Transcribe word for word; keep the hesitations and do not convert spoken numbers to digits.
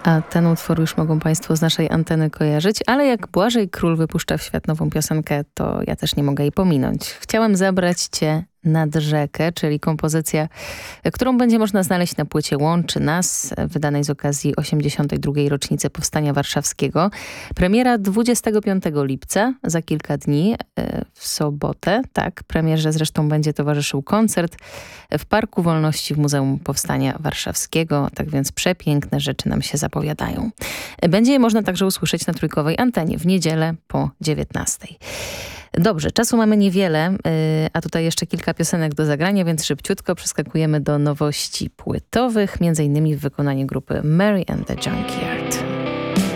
A ten utwór już mogą Państwo z naszej anteny kojarzyć, ale jak Błażej Król wypuszcza w świat nową piosenkę, to ja też nie mogę jej pominąć. Chciałem zabrać Cię nad rzekę, czyli kompozycja, którą będzie można znaleźć na płycie Łączy Nas, wydanej z okazji osiemdziesiątej drugiej rocznicy Powstania Warszawskiego. Premiera dwudziestego piątego lipca, za kilka dni, w sobotę. Tak, premierze zresztą będzie towarzyszył koncert w Parku Wolności w Muzeum Powstania Warszawskiego. Tak więc przepiękne rzeczy nam się zapowiadają. Będzie je można także usłyszeć na trójkowej antenie w niedzielę po dziewiętnastej. Dobrze, czasu mamy niewiele, a tutaj jeszcze kilka piosenek do zagrania, więc szybciutko przeskakujemy do nowości płytowych, między innymi w wykonaniu grupy Mary and the Junkyard.